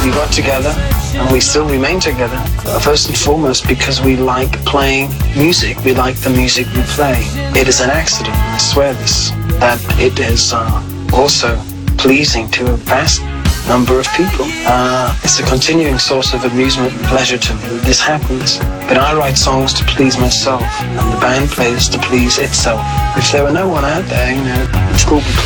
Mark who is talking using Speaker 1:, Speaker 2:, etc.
Speaker 1: We got together, and we still remain together, first and foremost because we like playing music. We like the music we play. It is an accident, I swear this, that it is also pleasing to a vast number of people. It's a continuing source of amusement and pleasure to me. This happens, but I write songs to please myself, and the band plays to please itself. If there were no one out there, it's cool.